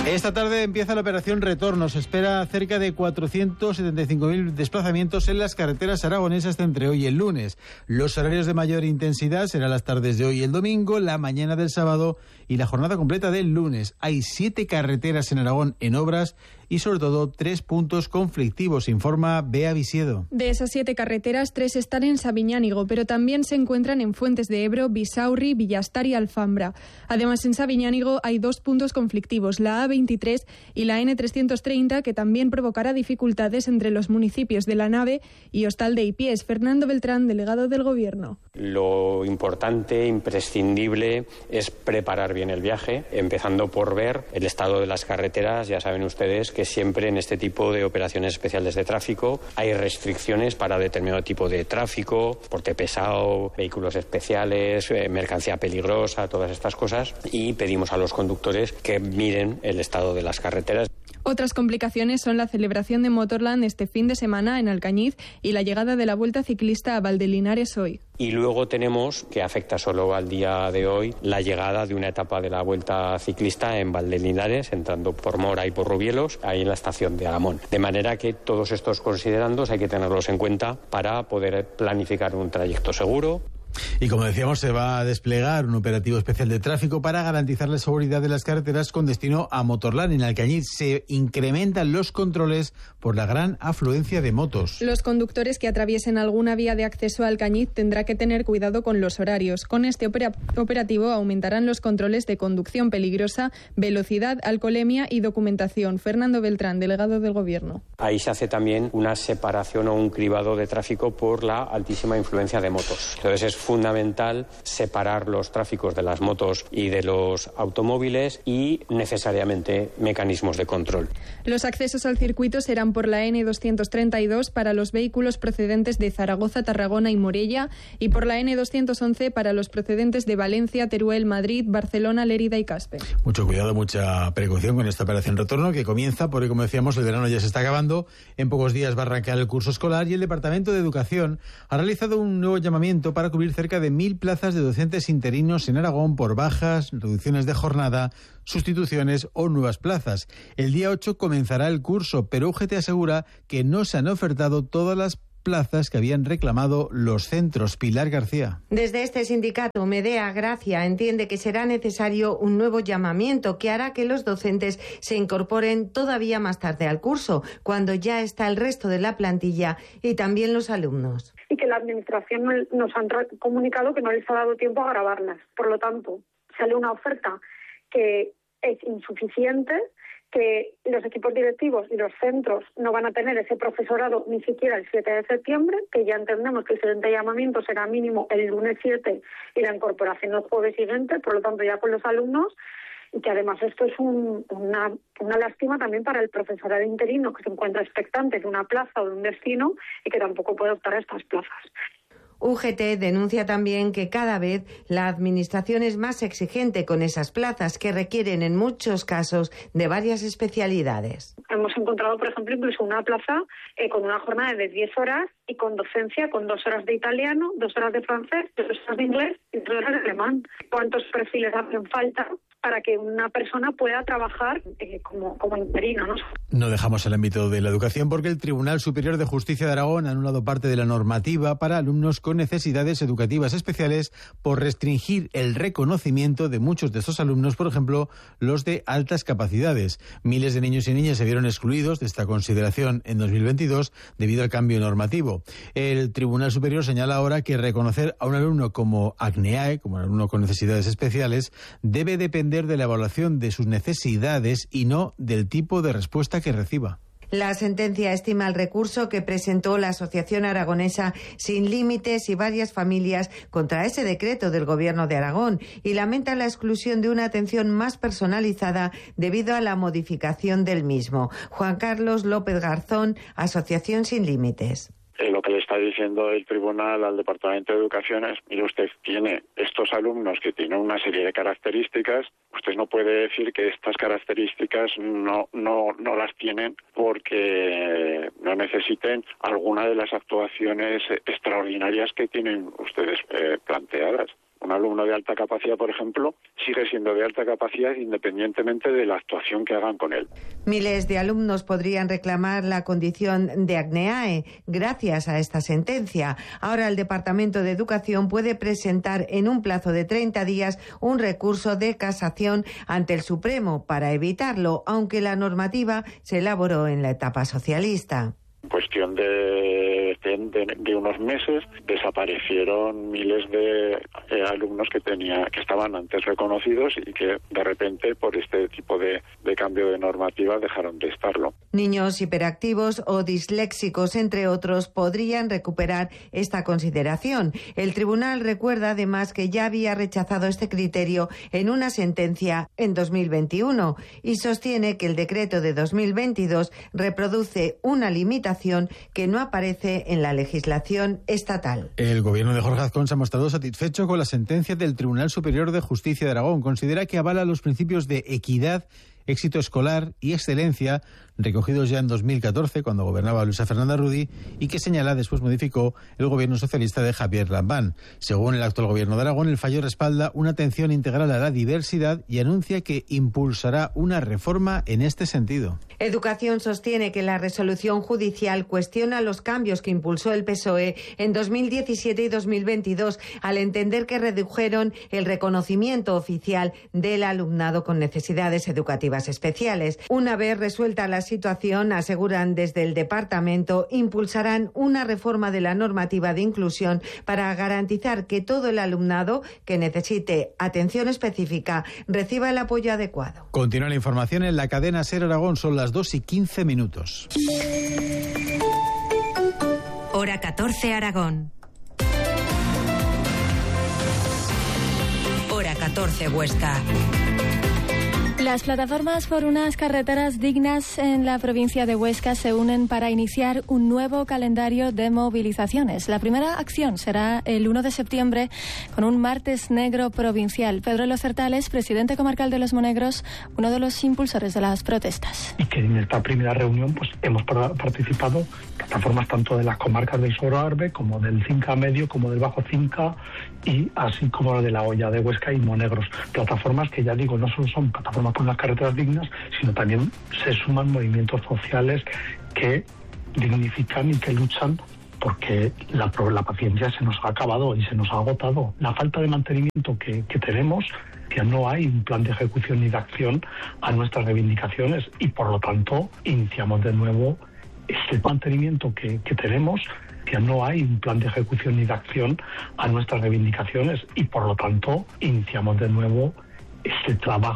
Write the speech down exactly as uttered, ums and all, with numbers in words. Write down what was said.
Esta tarde empieza la operación Retorno. Se espera cerca de cuatrocientos setenta y cinco mil desplazamientos en las carreteras aragonesas entre hoy y el lunes. Los horarios de mayor intensidad serán las tardes de hoy y el domingo, la mañana del sábado y la jornada completa del lunes. Hay siete carreteras en Aragón en obras y sobre todo tres puntos conflictivos, informa Bea Visiedo. De esas siete carreteras, tres están en Sabiñánigo, pero también se encuentran en Fuentes de Ebro, Bisaurri, Villastar y Alfambra. Además, en Sabiñánigo hay dos puntos conflictivos, la A veintitrés y la ene trescientos treinta, que también provocará dificultades entre los municipios de La Nave y Hostal de Ipiés. Fernando Beltrán, delegado del Gobierno. Lo importante, imprescindible, es preparar bien el viaje, empezando por ver el estado de las carreteras. Ya saben ustedes que siempre en este tipo de operaciones especiales de tráfico hay restricciones para determinado tipo de tráfico, porte pesado, vehículos especiales, eh, mercancía peligrosa, todas estas cosas, y pedimos a los conductores que miren el estado de las carreteras. Otras complicaciones son la celebración de Motorland este fin de semana en Alcañiz y la llegada de la Vuelta Ciclista a Valdelinares hoy. Y luego tenemos, que afecta solo al día de hoy, la llegada de una etapa de la Vuelta Ciclista en Valdelinares, entrando por Mora y por Rubielos, ahí en la estación de Alamón. De manera que todos estos considerandos hay que tenerlos en cuenta para poder planificar un trayecto seguro. Y como decíamos, se va a desplegar un operativo especial de tráfico para garantizar la seguridad de las carreteras con destino a Motorland. En Alcañiz se incrementan los controles por la gran afluencia de motos. Los conductores que atraviesen alguna vía de acceso a Alcañiz tendrán que tener cuidado con los horarios. Con este opera- operativo aumentarán los controles de conducción peligrosa, velocidad, alcoholemia y documentación. Fernando Beltrán, delegado del Gobierno. Ahí se hace también una separación o un cribado de tráfico por la altísima influencia de motos. Entonces es fundamental separar los tráficos de las motos y de los automóviles y necesariamente mecanismos de control. Los accesos al circuito serán por la ene doscientos treinta y dos para los vehículos procedentes de Zaragoza, Tarragona y Morella y por la ene doscientos once para los procedentes de Valencia, Teruel, Madrid, Barcelona, Lérida y Caspe. Mucho cuidado, mucha precaución con esta operación Retorno que comienza porque, como decíamos, el verano ya se está acabando. En pocos días va a arrancar el curso escolar y el Departamento de Educación ha realizado un nuevo llamamiento para cubrir cerca de mil plazas de docentes interinos en Aragón por bajas, reducciones de jornada, sustituciones o nuevas plazas. El día ocho comenzará el curso, pero U G T asegura que no se han ofertado todas las plazas que habían reclamado los centros. Pilar García. Desde este sindicato, Medea Gracia entiende que será necesario un nuevo llamamiento que hará que los docentes se incorporen todavía más tarde al curso, cuando ya está el resto de la plantilla y también los alumnos. Y que la Administración nos han comunicado que no les ha dado tiempo a grabarlas. Por lo tanto, sale una oferta que es insuficiente, que los equipos directivos y los centros no van a tener ese profesorado ni siquiera el siete de septiembre, que ya entendemos que el siguiente llamamiento será mínimo el lunes siete y la incorporación el jueves siguiente, por lo tanto ya con los alumnos, y que además esto es un, una, una lástima también para el profesorado interino que se encuentra expectante de una plaza o de un destino y que tampoco puede optar a estas plazas. U G T denuncia también que cada vez la Administración es más exigente con esas plazas que requieren en muchos casos de varias especialidades. Hemos encontrado, por ejemplo, incluso una plaza eh, con una jornada de diez horas y con docencia, con dos horas de italiano, dos horas de francés, dos horas de inglés y dos horas de alemán. ¿Cuántos perfiles hacen falta para que una persona pueda trabajar eh, como, como interino, ¿no? No dejamos el ámbito de la educación porque el Tribunal Superior de Justicia de Aragón ha anulado parte de la normativa para alumnos con necesidades educativas especiales por restringir el reconocimiento de muchos de estos alumnos, por ejemplo, los de altas capacidades. Miles de niños y niñas se vieron excluidos de esta consideración en dos mil veintidós debido al cambio normativo. El Tribunal Superior señala ahora que reconocer a un alumno como ACNEAE, como un alumno con necesidades especiales, debe depender de la evaluación de sus necesidades y no del tipo de respuesta que reciba. La sentencia estima el recurso que presentó la Asociación Aragonesa Sin Límites y varias familias contra ese decreto del Gobierno de Aragón y lamenta la exclusión de una atención más personalizada debido a la modificación del mismo. Juan Carlos López Garzón, Asociación Sin Límites. Lo que le está diciendo el tribunal al Departamento de Educación es, mire, usted tiene estos alumnos que tienen una serie de características, usted no puede decir que estas características no no no las tienen porque no necesiten alguna de las actuaciones extraordinarias que tienen ustedes eh, planteadas. Un alumno de alta capacidad, por ejemplo, sigue siendo de alta capacidad independientemente de la actuación que hagan con él. Miles de alumnos podrían reclamar la condición de ACNEAE gracias a esta sentencia. Ahora el Departamento de Educación puede presentar en un plazo de treinta días un recurso de casación ante el Supremo para evitarlo, aunque la normativa se elaboró en la etapa socialista. En cuestión de, de, de unos meses desaparecieron miles de eh, alumnos que tenía que estaban antes reconocidos y que de repente por este tipo de, de cambio de normativa dejaron de estarlo. Niños hiperactivos o disléxicos, entre otros, podrían recuperar esta consideración. El tribunal recuerda además que ya había rechazado este criterio en una sentencia en dos mil veintiuno y sostiene que el decreto de dos mil veintidós reproduce una limitación que no aparece en la legislación estatal. El gobierno de Jorge Azcón se ha mostrado satisfecho con la sentencia del Tribunal Superior de Justicia de Aragón. Considera que avala los principios de equidad, éxito escolar y excelencia recogidos ya en dos mil catorce, cuando gobernaba Luisa Fernanda Rudi, y que señala después modificó el gobierno socialista de Javier Lambán. Según el actual gobierno de Aragón, el fallo respalda una atención integral a la diversidad y anuncia que impulsará una reforma en este sentido. Educación sostiene que la resolución judicial cuestiona los cambios que impulsó el P S O E en dos mil diecisiete y dos mil veintidós, al entender que redujeron el reconocimiento oficial del alumnado con necesidades educativas especiales. Una vez resuelta la situación, aseguran desde el departamento, impulsarán una reforma de la normativa de inclusión para garantizar que todo el alumnado que necesite atención específica reciba el apoyo adecuado. Continúa la información en la cadena SER Aragón, son las dos y quince minutos. Hora catorce Aragón. Hora catorce Huesca. Las plataformas por unas carreteras dignas en la provincia de Huesca se unen para iniciar un nuevo calendario de movilizaciones. La primera acción será el uno de septiembre con un martes negro provincial. Pedro Locertales, presidente comarcal de Los Monegros, uno de los impulsores de las protestas. Y que en esta primera reunión pues hemos participado plataformas tanto de las comarcas del Sobrarbe como del Cinca Medio, como del Bajo Cinca y así como de la Hoya de Huesca y Monegros. Plataformas que ya digo, no solo son plataformas con las carreteras dignas, sino también se suman movimientos sociales que dignifican y que luchan porque la, la paciencia se nos ha acabado y se nos ha agotado. La falta de mantenimiento que, que tenemos, que no hay un plan de ejecución ni de acción a nuestras reivindicaciones y por lo tanto iniciamos de nuevo este mantenimiento que, que tenemos, que no hay un plan de ejecución ni de acción a nuestras reivindicaciones y por lo tanto iniciamos de nuevo este trabajo